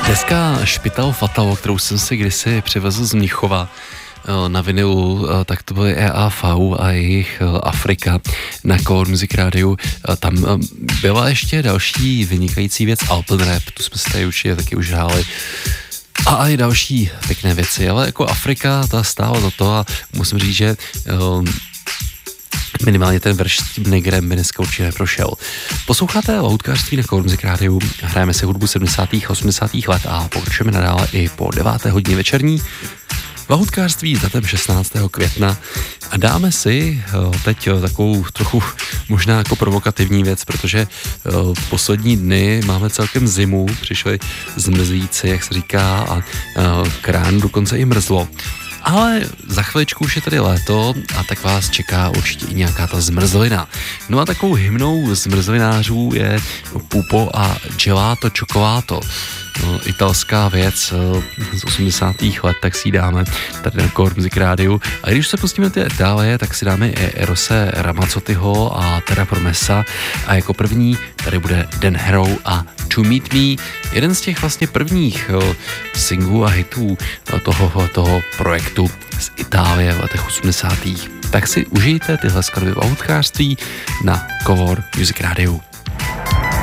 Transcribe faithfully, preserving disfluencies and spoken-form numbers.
Deska Špital Fatal, kterou jsem si kdysi přivezl z Mnichova na vinilu, tak to byly E A V a jejich Afrika na Core Music Rádiu. Tam byla ještě další vynikající věc, Alpen Rap, tu jsme se tady určitě taky už hráli. A i další pěkné věci, ale jako Afrika, ta stála za to a musím říct, že minimálně ten verš s tím negrem by dneska určitě neprošel. Posloucháte Loudkářství na Core Music Rádiu, hrajeme si hudbu sedmdesátých a osmdesátých let a pokračujeme nadále i po deváté hodině večerní. Lahůdkářství s datem šestnáctého května a dáme si teď takovou trochu možná jako provokativní věc, protože poslední dny máme celkem zimu, přišli zmrzlíci, jak se říká, a krán dokonce i mrzlo. Ale za chviličku už je tady léto a tak vás čeká určitě i nějaká ta zmrzlina. No a takovou hymnou zmrzlinářů je pupo a gelato cioccolato. No, italská věc z osmdesátých let, tak si ji dáme tady na Core Music Rádiu. A když se pustíme do Itálie, tak si dáme i Erose Ramazzottiho a Terra Promessa. A jako první tady bude Dan Harrow a To Meet Me, jeden z těch vlastně prvních singlů a hitů toho, toho projektu z Itálie v letech osmdesátých. Tak si užijte tyhle skladby v Lahůdkářství na Core Music Rádiu.